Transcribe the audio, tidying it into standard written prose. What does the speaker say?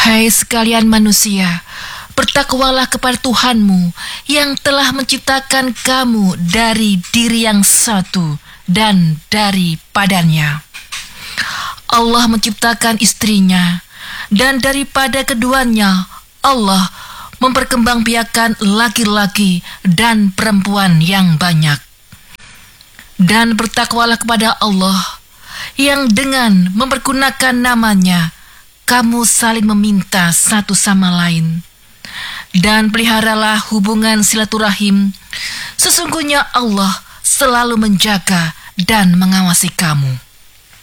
Hai sekalian manusia, bertakwalah kepada Tuhanmu yang telah menciptakan kamu dari diri yang satu dan daripadanya. Allah menciptakan istrinya, dan daripada keduanya Allah memperkembangbiakan laki-laki dan perempuan yang banyak. Dan bertakwalah kepada Allah yang dengan mempergunakan namanya kamu saling meminta satu sama lain. Dan peliharalah hubungan silaturahim. Sesungguhnya Allah selalu menjaga dan mengawasi kamu.